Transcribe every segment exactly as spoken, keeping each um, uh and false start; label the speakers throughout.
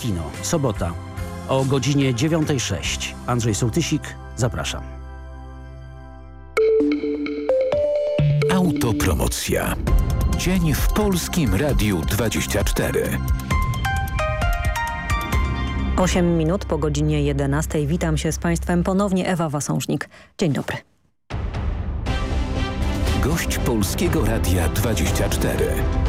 Speaker 1: Kino. Sobota o godzinie dziewiątej zero sześć. Andrzej Sołtysik, zapraszam.
Speaker 2: Autopromocja. Dzień w Polskim Radiu dwadzieścia cztery.
Speaker 3: osiem minut po godzinie jedenastej. Witam się z Państwem ponownie, Ewa Wasążnik. Dzień dobry.
Speaker 2: Gość Polskiego Radia dwadzieścia cztery.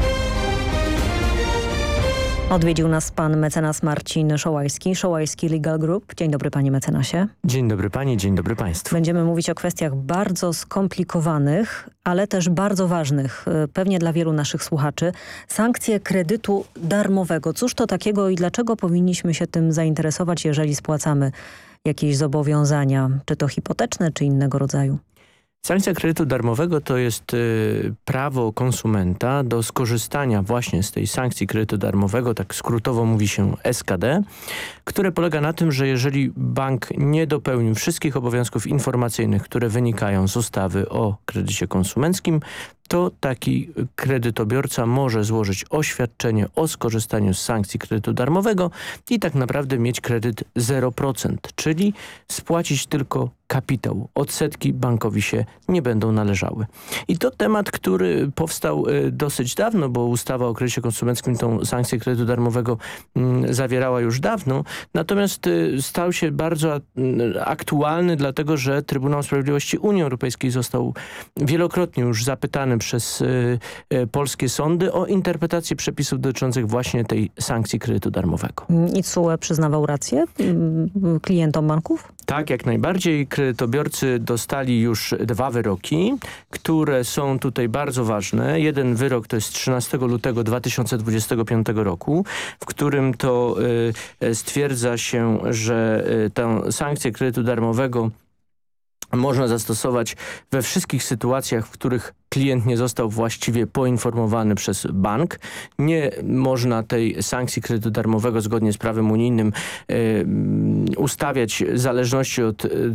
Speaker 3: Odwiedził nas pan mecenas Marcin Szołajski, Szołajski Legal Group. Dzień dobry, panie mecenasie.
Speaker 4: Dzień dobry pani, dzień dobry państwu.
Speaker 3: Będziemy mówić o kwestiach bardzo skomplikowanych, ale też bardzo ważnych, pewnie dla wielu naszych słuchaczy. Sankcje kredytu darmowego. Cóż to takiego i dlaczego powinniśmy się tym zainteresować, jeżeli spłacamy jakieś zobowiązania, czy to hipoteczne, czy innego rodzaju?
Speaker 4: Sankcja kredytu darmowego to jest y, prawo konsumenta do skorzystania właśnie z tej sankcji kredytu darmowego, tak skrótowo mówi się S K D, które polega na tym, że jeżeli bank nie dopełnił wszystkich obowiązków informacyjnych, które wynikają z ustawy o kredycie konsumenckim, to taki kredytobiorca może złożyć oświadczenie o skorzystaniu z sankcji kredytu darmowego i tak naprawdę mieć kredyt zero procent, czyli spłacić tylko kapitał. Odsetki bankowi się nie będą należały. I to temat, który powstał dosyć dawno, bo ustawa o kredycie konsumenckim tą sankcję kredytu darmowego mm, zawierała już dawno, natomiast y, stał się bardzo y, aktualny, dlatego że Trybunał Sprawiedliwości Unii Europejskiej został wielokrotnie już zapytany przez y, y, polskie sądy o interpretację przepisów dotyczących właśnie tej sankcji kredytu darmowego.
Speaker 3: I T S U E przyznawał rację y, klientom banków?
Speaker 4: Tak, jak najbardziej. Kredytobiorcy dostali już dwa wyroki, które są tutaj bardzo ważne. Jeden wyrok to jest trzynastego lutego dwa tysiące dwudziestego piątego roku, w którym to y, stwierdza się, że y, tę sankcję kredytu darmowego można zastosować we wszystkich sytuacjach, w których klient nie został właściwie poinformowany przez bank. Nie można tej sankcji kredytu darmowego zgodnie z prawem unijnym y, ustawiać w zależności od y,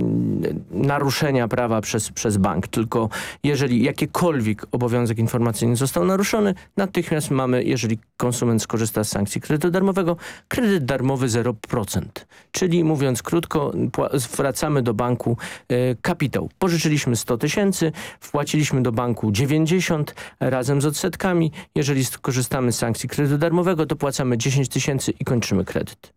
Speaker 4: naruszenia prawa przez, przez bank. Tylko jeżeli jakikolwiek obowiązek informacyjny został naruszony, natychmiast mamy, jeżeli konsument skorzysta z sankcji kredytu darmowego, kredyt darmowy zero procent. Czyli mówiąc krótko, zwracamy do banku y, kapitał. Pożyczyliśmy sto tysięcy, wpłaciliśmy do banku dziewięćdziesiąt razem z odsetkami. Jeżeli skorzystamy z sankcji kredytu darmowego, to płacamy dziesięć tysięcy i kończymy kredyt.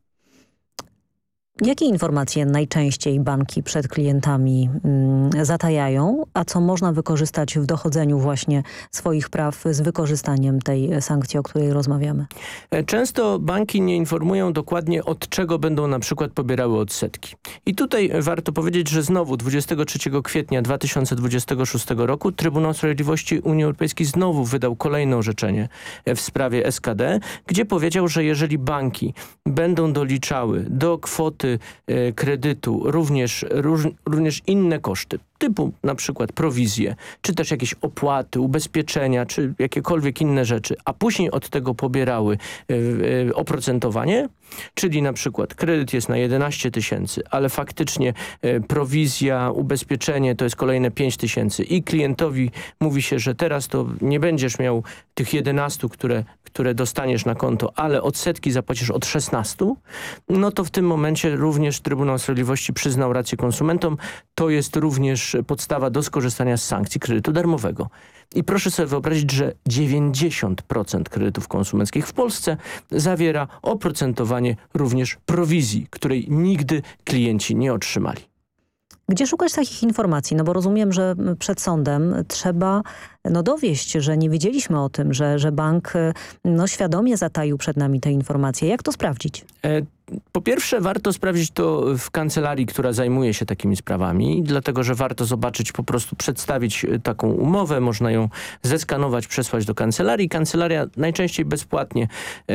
Speaker 3: Jakie informacje najczęściej banki przed klientami mm, zatajają, a co można wykorzystać w dochodzeniu właśnie swoich praw z wykorzystaniem tej sankcji, o której rozmawiamy?
Speaker 4: Często banki nie informują dokładnie, od czego będą na przykład pobierały odsetki. I tutaj warto powiedzieć, że znowu dwudziestego trzeciego kwietnia dwa tysiące dwudziestego szóstego roku Trybunał Sprawiedliwości Unii Europejskiej znowu wydał kolejne orzeczenie w sprawie S K D, gdzie powiedział, że jeżeli banki będą doliczały do kwoty kredytu również, również inne koszty, typu na przykład prowizje, czy też jakieś opłaty, ubezpieczenia, czy jakiekolwiek inne rzeczy, a później od tego pobierały yy, oprocentowanie, czyli na przykład kredyt jest na jedenaście tysięcy, ale faktycznie yy, prowizja, ubezpieczenie to jest kolejne pięć tysięcy i klientowi mówi się, że teraz to nie będziesz miał tych jedenastu, które, które dostaniesz na konto, ale odsetki zapłacisz od szesnastu, no to w tym momencie również Trybunał Sprawiedliwości przyznał rację konsumentom. To jest również podstawa do skorzystania z sankcji kredytu darmowego. I proszę sobie wyobrazić, że dziewięćdziesiąt procent kredytów konsumenckich w Polsce zawiera oprocentowanie również prowizji, której nigdy klienci nie otrzymali.
Speaker 3: Gdzie szukać takich informacji? No bo rozumiem, że przed sądem trzeba no, dowieść, że nie wiedzieliśmy o tym, że, że bank no, świadomie zataił przed nami te informacje. Jak to sprawdzić?
Speaker 4: E Po pierwsze, warto sprawdzić to w kancelarii, która zajmuje się takimi sprawami, dlatego że warto zobaczyć, po prostu przedstawić taką umowę, można ją zeskanować, przesłać do kancelarii. Kancelaria najczęściej bezpłatnie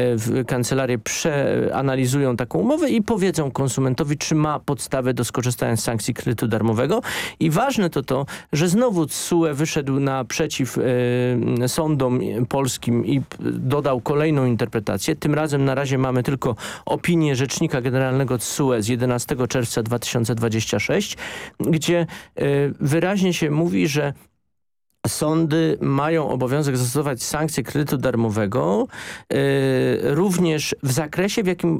Speaker 4: w kancelarię przeanalizują taką umowę i powiedzą konsumentowi, czy ma podstawę do skorzystania z sankcji kredytu darmowego. I ważne to to, że znowu T S U E wyszedł naprzeciw e, sądom polskim i dodał kolejną interpretację. Tym razem na razie mamy tylko opinię Rzecznika Generalnego T S U E z jedenastego czerwca dwa tysiące dwudziestego szóstego, gdzie y, wyraźnie się mówi, że sądy mają obowiązek zastosować sankcje kredytu darmowego y, również w zakresie, w jakim